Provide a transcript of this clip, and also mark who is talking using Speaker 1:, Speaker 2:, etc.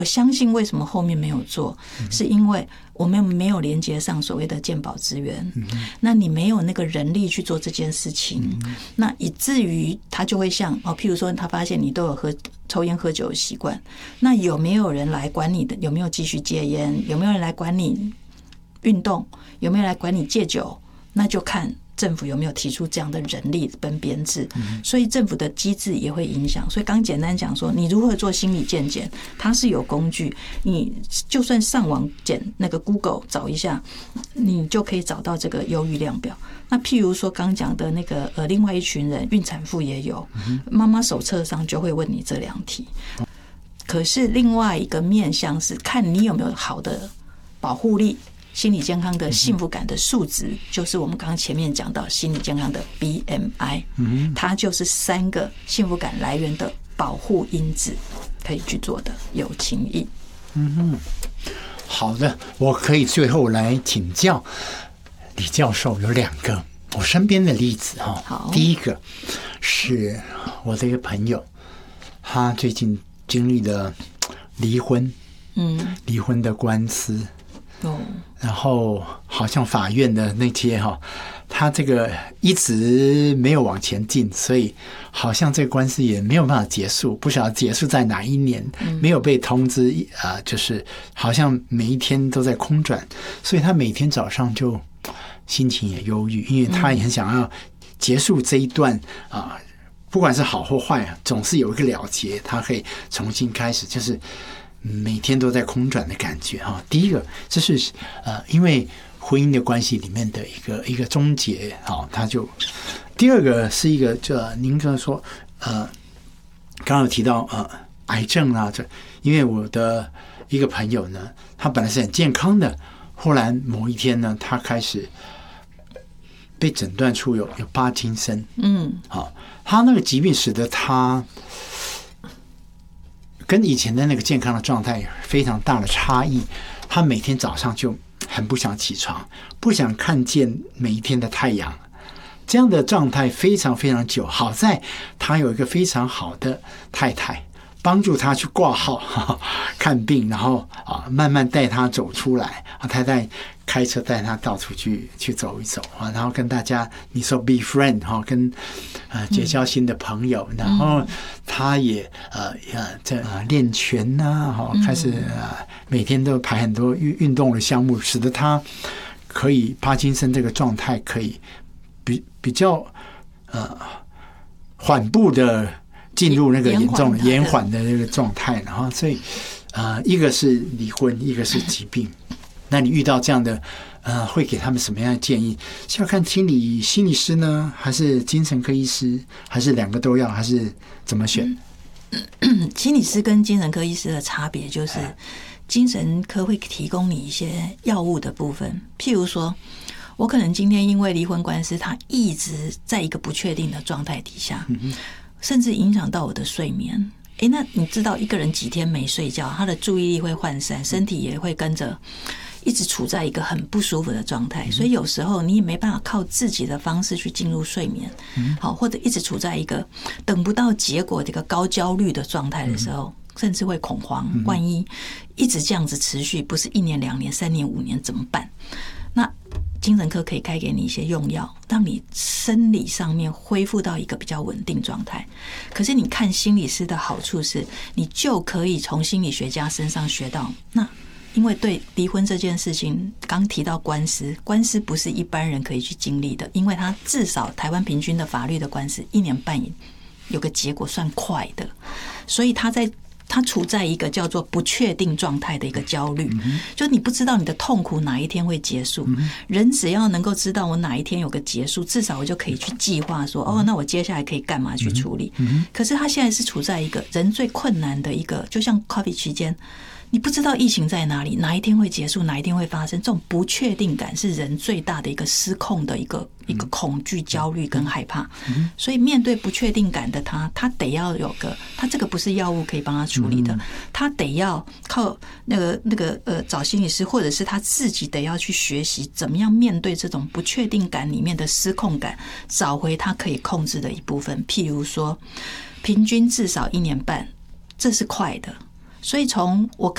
Speaker 1: 我相信为什么后面没有做，是因为我们没有连接上所谓的健保资源，那你没有那个人力去做这件事情，那以至于他就会像譬如说他发现你都有抽烟喝酒的习惯，那有没有人来管你的？有没有继续戒烟？有没有人来管你运动？有没有来管你戒酒？那就看政府有没有提出这样的人力跟编制，所以政府的机制也会影响。所以刚简单讲说，你如何做心理健检，它是有工具，你就算上网那个 Google 找一下，你就可以找到这个忧郁量表。那譬如说刚讲的那个另外一群人，孕产妇也有，妈妈手册上就会问你这2题。可是另外一个面向是看你有没有好的保护力。心理健康的幸福感的数值，就是我们刚刚前面讲到心理健康的 BMI， 它就是3个幸福感来源的保护因子，可以去做的有情义。
Speaker 2: 好的，我可以最后来请教李教授有2个我身边的例子哈。第一个是我的一个朋友，他最近经历了离婚的官司。然后好像法院的那些他这个一直没有往前进，所以好像这个官司也没有办法结束，不晓得结束在哪一年，没有被通知就是好像每一天都在空转，所以他每天早上就心情也忧郁，因为他也很想要结束这一段不管是好或坏总是有一个了结，他可以重新开始，就是每天都在空转的感觉第一个，这是因为婚姻的关系里面的一个终结他就第二个是一个您刚才说刚刚有提到癌症这因为我的一个朋友呢，他本来是很健康的，忽然某一天呢，他开始被诊断出有帕金森，他那个疾病使得他跟以前的那个健康的状态非常大的差异，他每天早上就很不想起床，不想看见每一天的太阳，这样的状态非常非常久。好在他有一个非常好的太太，帮助他去挂号看病，然后慢慢带他走出来。太太开车带他到处去走一走然后跟大家你说 be friend 跟结交新的朋友，然后他也在练拳开始每天都排很多运动的项目，使得他可以帕金森这个状态可以比较缓步的进入那个严重延缓的那个状态，然后所以一个是离婚，一个是疾病。那你遇到这样的会给他们什么样的建议？是要看心理师呢，还是精神科医师，还是2个都要，还是怎么选？
Speaker 1: 心理师跟精神科医师的差别就是，精神科会提供你一些药物的部分，譬如说我可能今天因为离婚官司，他一直在一个不确定的状态底下，甚至影响到我的睡眠。那你知道一个人几天没睡觉，他的注意力会涣散，身体也会跟着一直处在一个很不舒服的状态，所以有时候你也没办法靠自己的方式去进入睡眠，或者一直处在一个等不到结果的一个高焦虑的状态的时候，甚至会恐慌，万一一直这样子持续，不是1年、2年、3年、5年怎么办？那精神科可以开给你一些用药，让你生理上面恢复到一个比较稳定状态。可是你看心理师的好处是，你就可以从心理学家身上学到，那因为对离婚这件事情，刚提到官司不是一般人可以去经历的，因为他至少台湾平均的法律的官司1年半有个结果算快的，所以他处在一个叫做不确定状态的一个焦虑，就是你不知道你的痛苦哪一天会结束。人只要能够知道我哪一天有个结束，至少我就可以去计划说，那我接下来可以干嘛去处理。可是他现在是处在一个人最困难的一个，就像 COVID 期间，你不知道疫情在哪里，哪一天会结束，哪一天会发生，这种不确定感是人最大的一个失控的一个恐惧、焦虑跟害怕。所以面对不确定感的他得要有个，他这个不是药物可以帮他处理的，他得要靠找心理师，或者是他自己得要去学习怎么样面对这种不确定感里面的失控感，找回他可以控制的一部分。譬如说，平均至少1年半，这是快的。所以从我